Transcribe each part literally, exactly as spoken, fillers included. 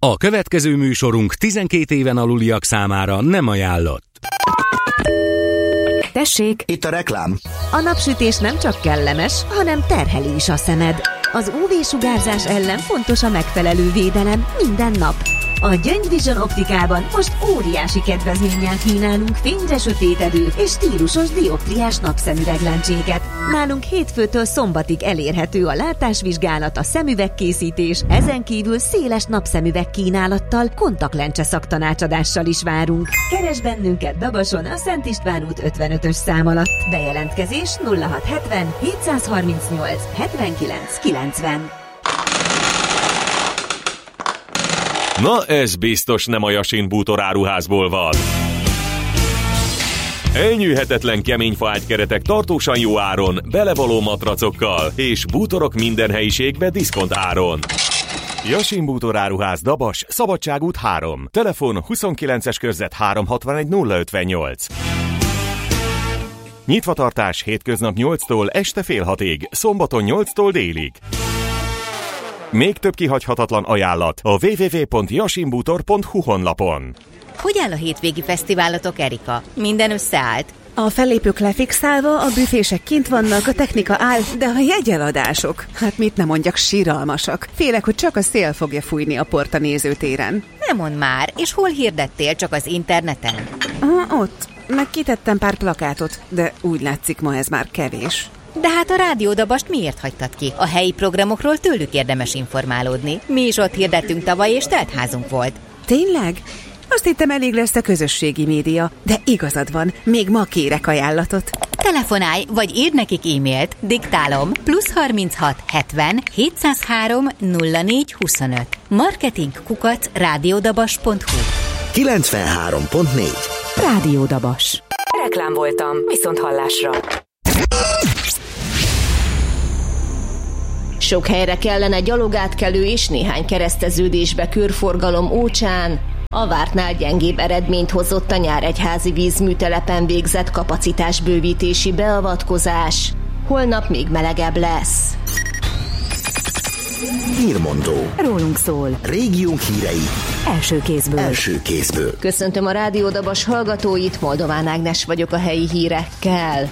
A következő műsorunk tizenkét éven aluliak számára nem ajánlott. Tessék! Itt a reklám. A napsütés nem csak kellemes, hanem terheli is a szemed. Az ú vé-sugárzás ellen fontos a megfelelő védelem minden nap. A Gyöngy Vision optikában most óriási kedvezménnyel kínálunk fényre sötétedő és stílusos dioptriás napszemüveglencséket. Nálunk hétfőtől szombatig elérhető a látásvizsgálat, a szemüvegkészítés, ezen kívül széles napszemüveg kínálattal, kontaktlencse szaktanácsadással is várunk. Keresd bennünket Dabason a Szent István út ötvenötös szám alatt. Bejelentkezés nulla hat hetven hétszázharmincnyolc hetvenkilenc kilencven. Na ez biztos nem a Yasin bútoráruházból van. Elnyűhetetlen kemény faágykeretek tartósan jó áron, belevaló matracokkal és bútorok minden helyiségbe diszkont áron. Yasin bútoráruház, Dabas, Szabadságút három. Telefon huszonkilences körzet háromszázhatvanegy nulla ötvennyolc. Nyitvatartás hétköznap nyolctól este fél hatig, szombaton nyolctól délig. Még több kihagyhatatlan ajánlat a double-u double-u double-u pont yasin bútor pont hu honlapon. Hogy áll a hétvégi fesztiválatok, Erika? Minden összeállt? A fellépők lefixálva, a büfések kint vannak, a technika áll, de a jegyeladások, hát mit nem mondjak, siralmasak. Félek, hogy csak a szél fogja fújni a port a nézőtéren. Nem mondd már, és hol hirdettél, csak az interneten? Ah, ott, meg kitettem pár plakátot, de úgy látszik, ma ez már kevés. De hát a Rádió Dabast miért hagytad ki? A helyi programokról tőlük érdemes informálódni. Mi is ott hirdettünk tavaly, és teltházunk volt. Tényleg? Azt hittem, elég lesz a közösségi média, de igazad van, még ma kérek ajánlatot. Telefonálj, vagy írd nekik e-mailt, diktálom, plusz harminchat hetven hétszázhárom nulla négy huszonöt. Marketing kukac rádiódabas pont hu. kilencvenhárom pont négy. Rádió Dabas. Reklám voltam, viszont hallásra. Sok helyre kellene gyalogátkelő és néhány kereszteződésbe körforgalom ócsán. A vártnál gyengébb eredményt hozott a Nyíregyházi vízműtelepen végzett kapacitásbővítési beavatkozás. Holnap még melegebb lesz. Hírmondó. Rólunk szól. Régiónk hírei. Első kézből. Első kézből. Köszöntöm a Rádió Dabas hallgatóit, Moldován Ágnes vagyok a helyi hírekkel.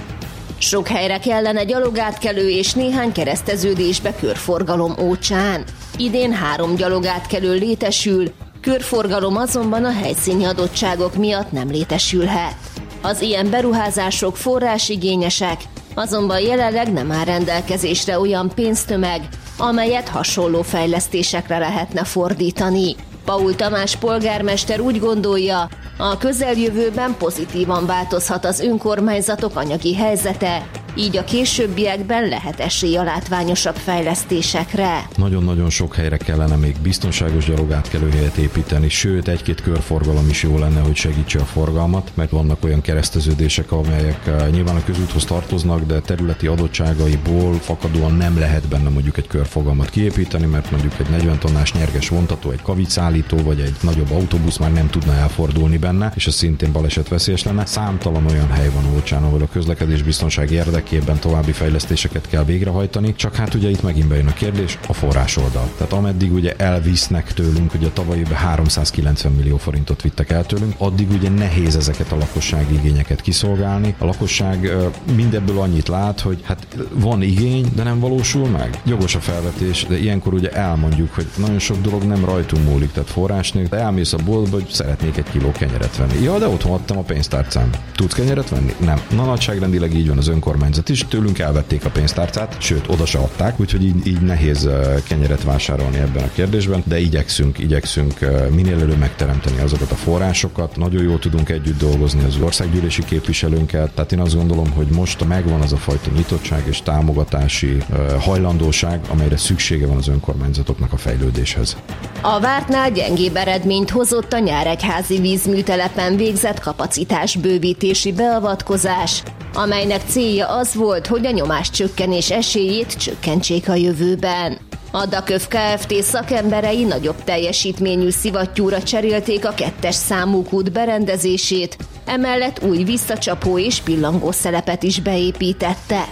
Sok helyre kellene gyalogátkelő és néhány kereszteződésbe körforgalom ócsán. Idén három gyalogátkelő létesül, körforgalom azonban a helyszíni adottságok miatt nem létesülhet. Az ilyen beruházások forrásigényesek, azonban jelenleg nem áll rendelkezésre olyan pénztömeg, amelyet hasonló fejlesztésekre lehetne fordítani. Paul Tamás polgármester úgy gondolja, a közeljövőben pozitívan változhat az önkormányzatok anyagi helyzete, így a későbbiekben lehet esély a látványosabb fejlesztésekre. Nagyon-nagyon sok helyre kellene még biztonságos gyalogátkelőhelyet építeni, sőt egy-két körforgalom is jó lenne, hogy segítse a forgalmat, mert vannak olyan kereszteződések, amelyek nyilván a közúthoz tartoznak, de területi adottságaiból fakadóan nem lehet benne mondjuk egy körforgalmat kiépíteni, mert mondjuk egy negyven tonnás nyerges vontató, egy kavicszállító vagy egy nagyobb autóbusz már nem tudna elfordulni benne, és ez szintén balesetveszélyes lenne. Számtalan olyan hely van Olcsán, ahol a közlekedés biztonsági érdekében további fejlesztéseket kell végrehajtani, csak hát ugye itt megint bejön a kérdés, a forrásoldal. Tehát ameddig ugye elvisznek tőlünk, ugye tavaly évben háromszázkilencven millió forintot vittek el tőlünk, addig ugye nehéz ezeket a lakossági igényeket kiszolgálni. A lakosság mindebből annyit lát, hogy hát van igény, de nem valósul meg. Jogos a felvetés, de ilyenkor ugye elmondjuk, hogy nagyon sok dolog nem rajtunk múlik, tehát forrás nélkül. Elmész a boltba, hogy szeretnék egy kiló kenyeret venni. Ja, de otthon adtam a pénztárcám. Tudsz kenyeret venni? Nem. Na, nagyságrendileg így van az önkormányzat is. Tőlünk elvették a pénztárcát, sőt, oda se adták, úgyhogy így, így nehéz kenyeret vásárolni ebben a kérdésben, de igyekszünk, igyekszünk minél előbb megteremteni azokat a forrásokat. Nagyon jól tudunk együtt dolgozni az országgyűlési képviselőnkkel, tehát én azt gondolom, hogy most megvan az a fajta nyitottság és támogatási hajlandóság, amelyre szüksége van az önkormányzatoknak a fejlődéshez. A vártnál gyengébb eredményt hozott a Nyíregyházi vízműtelepen végzett kapacitásbővítési beavatkozás, amelynek célja az volt, hogy a nyomáscsökkenés esélyét csökkentsék a jövőben. A Daköv Kft. Szakemberei nagyobb teljesítményű szivattyúra cserélték a kettes számú kút berendezését, emellett új visszacsapó és pillangó szelepet is beépítettek.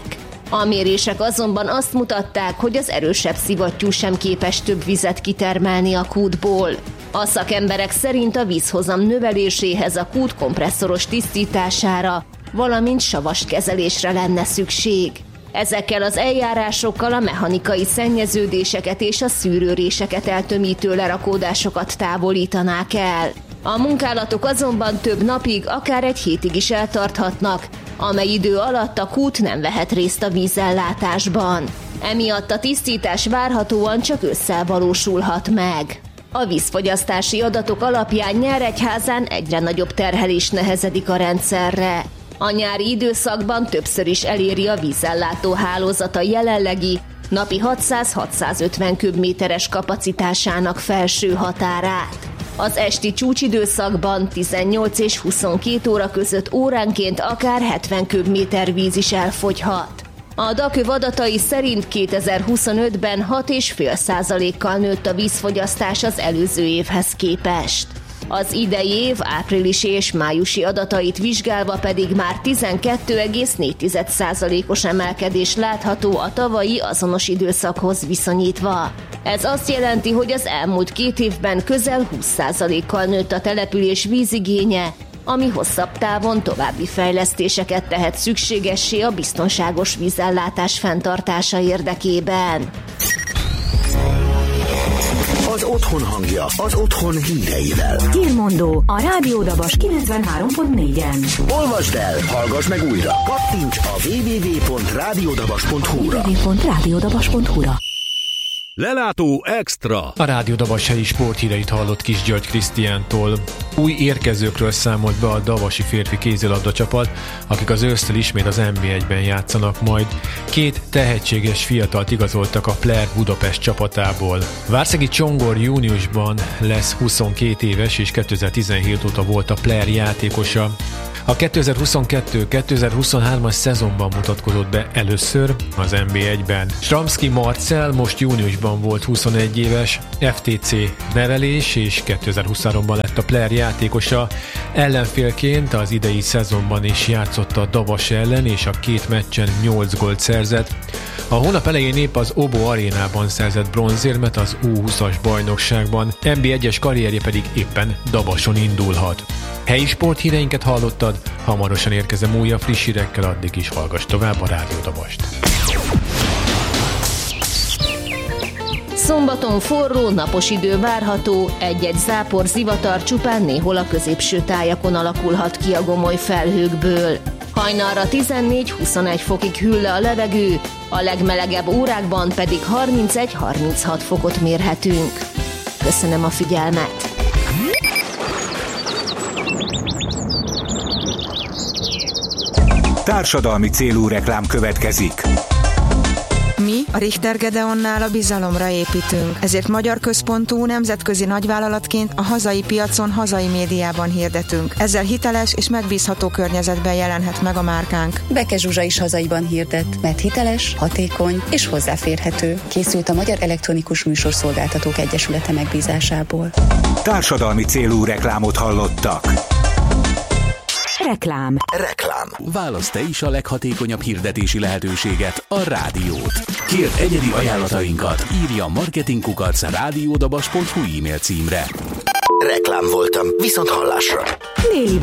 A mérések azonban azt mutatták, hogy az erősebb szivattyú sem képes több vizet kitermelni a kútból. A szakemberek szerint a vízhozam növeléséhez a kút kompresszoros tisztítására, valamint savas kezelésre lenne szükség. Ezekkel az eljárásokkal a mechanikai szennyeződéseket és a szűrőréseket eltömítő lerakódásokat távolítanák el. A munkálatok azonban több napig, akár egy hétig is eltarthatnak, amely idő alatt a kút nem vehet részt a vízellátásban. Emiatt a tisztítás várhatóan csak ősszel valósulhat meg. A vízfogyasztási adatok alapján Nyíregyházán egyre nagyobb terhelés nehezedik a rendszerre. A nyári időszakban többször is eléri a vízellátó hálózata jelenlegi, napi hatszáz-hatszázötven köbméteres kapacitásának felső határát. Az esti csúcsidőszakban tizennyolc és huszonkét óra között óránként akár hetven köbméter víz is elfogyhat. A Daköv adatai szerint kétezer-huszonötben hat egész öt százalékkal nőtt a vízfogyasztás az előző évhez képest. Az idei év áprilisi és májusi adatait vizsgálva pedig már tizenkét egész négy százalékos emelkedés látható a tavalyi azonos időszakhoz viszonyítva. Ez azt jelenti, hogy az elmúlt két évben közel húsz százalékkal nőtt a település vízigénye, ami hosszabb távon további fejlesztéseket tehet szükségessé a biztonságos vízellátás fenntartása érdekében. Az otthon hangja, az otthon híreivel. Hírmondó a Rádió Dabas kilencvenhárom pont négyen. Olvasd el, hallgass meg újra. Kattints a double-u double-u double-u pont rádiódabas pont hu-ra. double-u double-u double-u pont rádiódabas pont hu-ra. Lelátó Extra. A Rádió Dabas helyi sporthíreit hallott Kis György Krisztiántól. Új érkezőkről számolt be a davasi férfi kézilabda csapat, akik az ősszel ismét az en bé egyben játszanak majd. Két tehetséges fiatalt igazoltak a Player Budapest csapatából. Várszegi Csongor júniusban lesz huszonkét éves, és kétezer-tizenhét óta volt a Player játékosa. A kétezer-huszonkettő kétezer-huszonhármas szezonban mutatkozott be először az en bé egyben. Stramski Marcell most júniusban volt huszonegy éves, ef té cé nevelés, és kétezer-huszonháromban lett a Player játékosa. Ellenfélként az idei szezonban is játszott a Davas ellen, és a két meccsen nyolc gólt szerzett. A hónap elején épp az Obo arénában szerzett bronzérmet az U húszas bajnokságban, en bé egyes karrierje pedig éppen Davason indulhat. Helyi sporthíreinket hallottad, hamarosan érkezem újabb friss hírekkel, addig is hallgass tovább a Rádió Dabast. Szombaton forró, napos idő várható, egy-egy zápor, zivatar csupán néhol a középső tájakon alakulhat ki a gomoly felhőkből. Hajnalra tizennégy-huszonegy fokig hűl le a levegő, a legmelegebb órákban pedig harmincegy-harminchat fokot mérhetünk. Köszönöm a figyelmet! Társadalmi célú reklám következik. Mi a Richter Gedeonnál a bizalomra építünk, ezért magyar központú nemzetközi nagyvállalatként a hazai piacon, hazai médiában hirdetünk. Ezzel hiteles és megbízható környezetben jelenhet meg a márkánk. Beke Zsuzsa is hazaiban hirdet, mert hiteles, hatékony és hozzáférhető. Készült a Magyar Elektronikus Műsorszolgáltatók Egyesülete megbízásából. Társadalmi célú reklámot hallottak. Reklám. Reklám. Válaszd te is a leghatékonyabb hirdetési lehetőséget, a rádiót. Kérd egyedi ajánlatainkat, írja marketingkukac rádiódabas pont hu e-mail címre. Reklám voltam, viszont hallásra. Déli